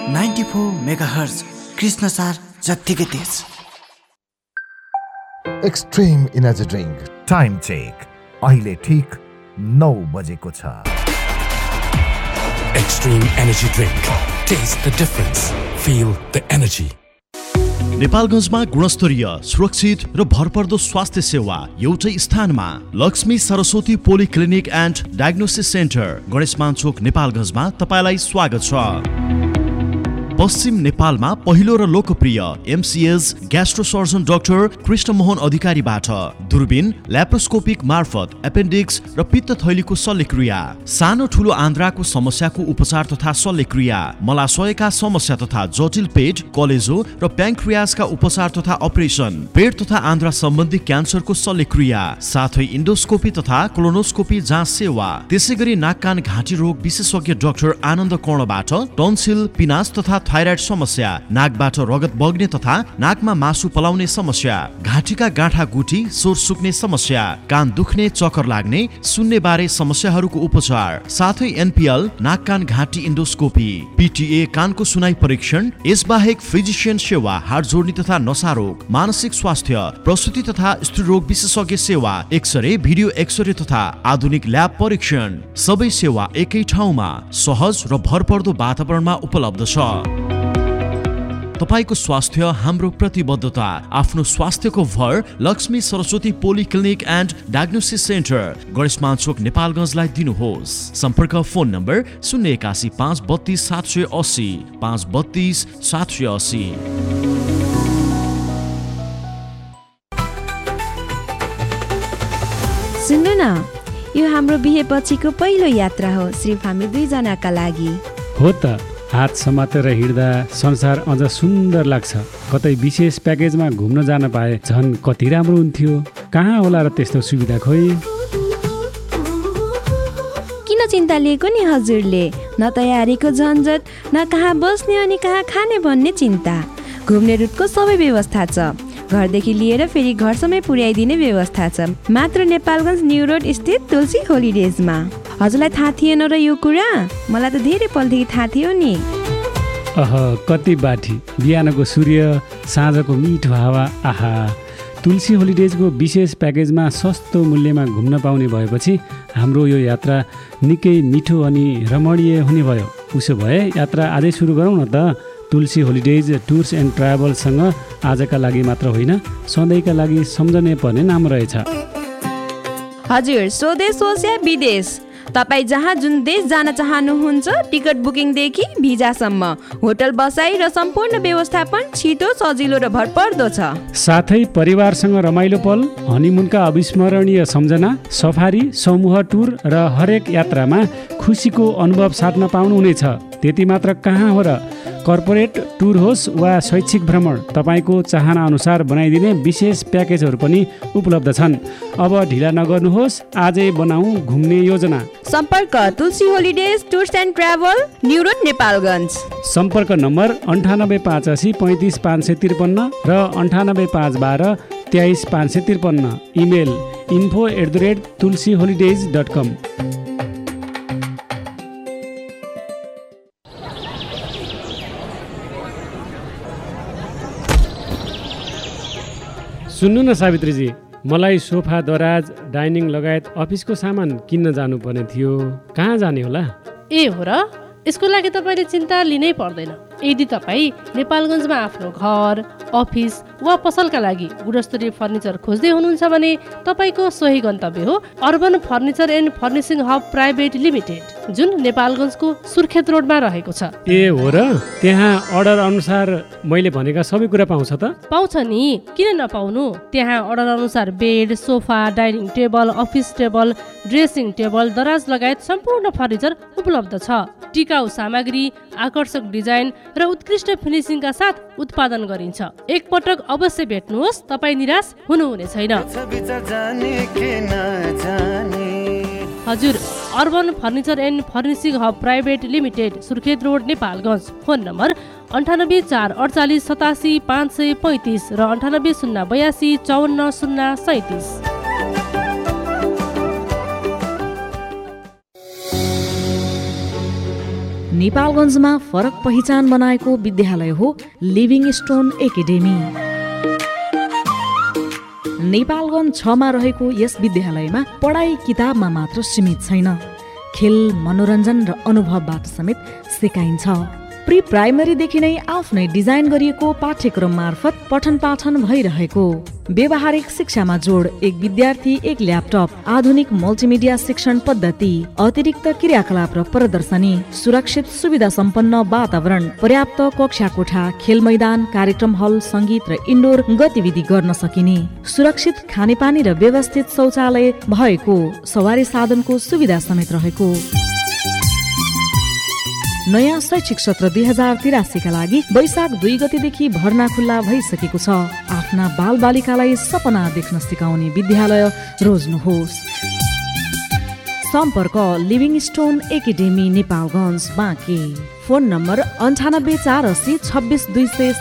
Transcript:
94 megahertz Krishnasar जत्तिकै तेज। Extreme energy drink time check अहिले ठीक 9 बजेको छ। Extreme Energy Drink. Taste the difference. Feel the energy. नेपालगञ्जमा गुणस्तरीय, सुरक्षित र भरपर्दो स्वास्थ्य सेवा एउटै स्थानमा। Lakshmi Saraswati polyclinic and diagnosis centre Ganeshman चोक नेपालगञ्जमा तपाईलाई स्वागत छ। पश्चिम नेपालमा पहिलो र लोकप्रिय MCS gastro surgeon doctor Krishnamohan अधिकारीबाट दूरबीन, ल्याप्रोस्कोपिक मार्फत एपेन्डिक्स र पित्त थैलीको शल्यक्रिया, सानो ठुलो आन्द्राको समस्याको उपचार तथा शल्यक्रिया, मलाशयका समस्या तथा जटिल पेट, कलेजो र प्याङ्क्रियासका उपचार तथा अपरेसन, पेट तथा आन्द्रा सम्बन्धी क्यान्सरको शल्यक्रिया, साथै इन्डोस्कोपी तथा कोलोनोस्कोपी जाँच सेवा। त्यसैगरी नाक कान घाँटी रोग विशेषज्ञ डाक्टर आनन्द कर्णबाट टन्सिल, पिनास तथा थाइराइड समस्या, नाकबाट रगत बग्ने तथा नाकमा मासु पलाउने समस्या, घाँटीका गाँठा गुठी, स्वर सुक्ने समस्या, कान दुख्ने, चक्कर लाग्ने, सुन्ने बारे समस्याहरूको उपचार, साथै एनपीएल नाक कान घाँटी इन्डोस्कोपी, पीटीए कानको सुनाइ परीक्षण, यसबाहेक फिजिशियन सेवा, हाड जोड्ने तथा नसा रोग, मानसिक स्वास्थ्य, प्रसुति तथा स्त्रीरोग विशेषज्ञ सेवा, एक्सरे, भिडियो एक्सरे तथा आधुनिक ल्याब परीक्षण, सबै सेवा एकै ठाउँमा सहज र भरपर्दो वातावरणमा उपलब्ध छ। तपाईको स्वास्थ्य हाम्रो प्रतिबद्धता। आफ्नो स्वास्थ्यको भर Lakshmi Saraswati polyclinic and diagnosis centre Ganeshman चोक नेपालगञ्जलाई दिनुहोस्। सम्पर्क फोन नम्बर 081 532 780 532 780। सुन्नु न, यो हाम्रो बिहेपछिको पहिलो यात्रा हो, सिर्फ हामी दुईजनाका लागि। हो त, हात समातेर हिँड्दा संसार अझ सुन्दर लाग्छ। कतै विशेष प्याकेजमा घुम्न जान पाए झन् कति राम्रो हुन्थ्यो। कहाँ होला र त्यस्तो सुविधा खोइ। किन चिन्ता लिएको नि हजुरले? न तयारीको झन्झट, न कहाँ बस्ने अनि कहाँ खाने भन्ने चिन्ता। घुम्ने रुटको सबै व्यवस्था छ। घरदेखि लिएर फेरि घरसम्मै पुर्याइदिने व्यवस्था छ, मात्र नेपालगञ्ज न्यू रोड स्थित तुलसी होलिडेजमा। हजुरलाई थाहा थिएन र यो कुरा? मलाई त धेरै पलदेखि थाहा थियो नि। कति बाठी, बिहानको सूर्य, साँझको मिठो हावा। आहा, तुलसी होलिडेजको विशेष प्याकेजमा सस्तो मूल्यमा घुम्न पाउने भएपछि हाम्रो यो यात्रा निकै मिठो अनि रमणीय हुने भयो। उसो भए यात्रा आजै सुरु गरौँ न त। तुलसी होलिडेज टुर्स एन्ड ट्राभल्ससँग आजका लागि मात्र होइन, सधैँका लागि सम्झनै पर्ने नाम रहेछ। हजुर, स्वदेश होस् या विदेश, तपाईँ जहाँ जुन देश जान चाहनुहुन्छ, टिकट बुकिङदेखि भिजासम्म, होटल बसाई र सम्पूर्ण व्यवस्थापन छिटो, सजिलो र भरपर्दो छ। साथै परिवारसँग रमाइलो पल, हनीमुनका अविस्मरणीय सम्झना, सफारी, समूह टुर र हरेक यात्रामा खुसीको अनुभव साट्न पाउनुहुनेछ। त्यति मात्र कहाँ हो र, कर्पोरेट टुर होस् वा शैक्षिक भ्रमण, तपाईँको चाहना अनुसार बनाइदिने विशेष प्याकेजहरू पनि उपलब्ध छन्। अब ढिला नगर्नुहोस्, आजै बनाऊ घुम्ने योजना। सम्पर्क तुलसी holidays tours and travel, new road Nepalgunj. सम्पर्क नम्बर 9858 35 553 र 9852 23 553। Email info@tulsiholidays.com। सुन्नु न सावित्रीजी, मलाई सोफा, दराज, डाइनिङ लगायत अफिसको सामान किन्न जानुपर्ने थियो। कहाँ जाने होला? ए हो र, यसको लागि तपाईँले चिन्ता लिनै पर्दैन। यदि तपाईँ नेपालगञ्जमा आफ्नो घर, अफिस वा पसलका लागि गुणस्तरीय फर्निचर खोज्दै हुनुहुन्छ भने तपाईँको सोही गन्तव्य हो urban furniture and furnishing hub private limited, जुन नेपालगञ्जको सुर्खेत रोडमा रहेको छ। ए हो र, त्यहाँ अर्डर अनुसार मैले भनेका सबै कुरा पाउँछ त? पाउँछ नि, किन नपाउनु। त्यहाँ अर्डर अनुसार bed, sofa, dining table, office table, dressing table, दराज लगायत सम्पूर्ण फर्निचर उपलब्ध छ। टिकाउ सामग्री, आकर्षक डिजाइन र उत्कृष्ट फिनिसिङका साथ उत्पादन गरिन्छ। एकपटक अवश्य भेट्नुहोस्, तपाईँ निराश हुनुहुने छैन। हजुर, urban furniture and furnishing hub private limited, Surkhet road, Nepalgunj. Phone number 98 448 87 535 र 98 082 54 037। नेपालगञ्जमा फरक पहिचान बनाएको विद्यालय हो लिभिङ स्टोन एकाडेमी। नेपालगञ्ज 6 मा रहेको यस विद्यालयमा पढाइ किताबमा मात्र सीमित छैन, खेल, मनोरञ्जन र अनुभवबाट समेत सिकाइन्छ। प्री प्राइमरीदेखि नै आफ्नै डिजाइन गरिएको पाठ्यक्रम मार्फत पठन पाठन भइरहेको, व्यवहारिक शिक्षामा जोड, एक विद्यार्थी एक ल्यापटप, आधुनिक मल्टिमिडिया शिक्षण पद्धति, अतिरिक्त क्रियाकलाप र प्रदर्शनी, सुरक्षित सुविधा सम्पन्न वातावरण, पर्याप्त कक्षा कोठा, खेल मैदान, कार्यक्रम हल, सङ्गीत र इन्डोर गतिविधि गर्न सकिने, सुरक्षित खानेपानी र व्यवस्थित शौचालय भएको, सवारी साधनको सुविधा समेत रहेको। नयाँ शैक्षिक सत्र 2083 का लागि वैशाख 2 गतेदेखि भर्ना खुल्ला भइसकेको छ। आफ्ना बालबालिकालाई सपना देख्न सिकाउने विद्यालय रोज्नुहोस्। सम्पर्क living stone academy Nepalgunj Banke. Phone number 98 480 26 200